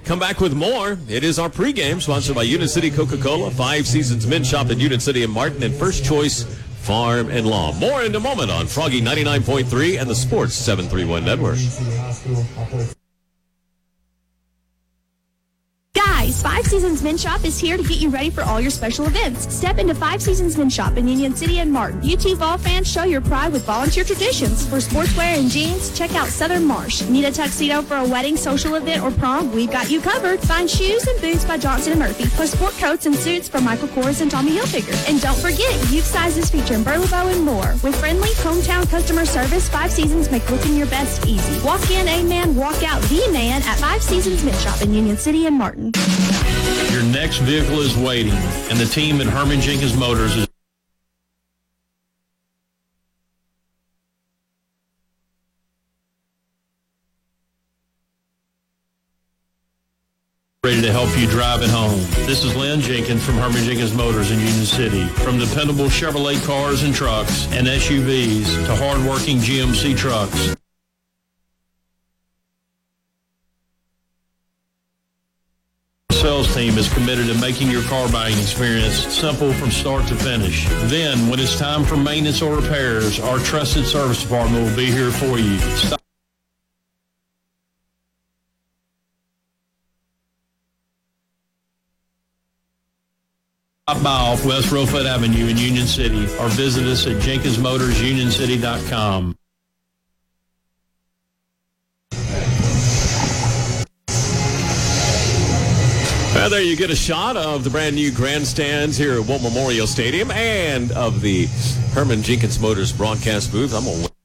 Come back with more. It is our pregame, sponsored by Union City Coca-Cola, 5 Seasons Men's Shop at Union City and Martin, and First Choice Farm and Law. More in a moment on Froggy 99.3 and the Sports 731 Network. Guys, 5 Seasons Men's Shop is here to get you ready for all your special events. Step into 5 Seasons Men's Shop in Union City and Martin. UT Vol fans, show your pride with volunteer traditions. For sportswear and jeans, check out Southern Marsh. Need a tuxedo for a wedding, social event, or prom? We've got you covered. Find shoes and boots by Johnson & Murphy, plus sport coats and suits from Michael Kors and Tommy Hilfiger. And don't forget, youth sizes featuring Burley Bow and more. With friendly hometown customer service, 5 Seasons make looking your best easy. Walk in a man, walk out the man at 5 Seasons Men's Shop in Union City and Martin. Your next vehicle is waiting, and the team at Herman Jenkins Motors is ready to help you drive it home. This is Lynn Jenkins from Herman Jenkins Motors in Union City. From dependable Chevrolet cars and trucks and SUVs to hard-working GMC trucks. Sales team is committed to making your car buying experience simple from start to finish. Then, when it's time for maintenance or repairs, our trusted service department will be here for you. Stop by off West Rowfoot Avenue in Union City or visit us at JenkinsMotorsUnionCity.com. Well, there you get a shot of the brand new grandstands here at Walt Memorial Stadium and of the Herman Jenkins Motors broadcast booth. I'm going to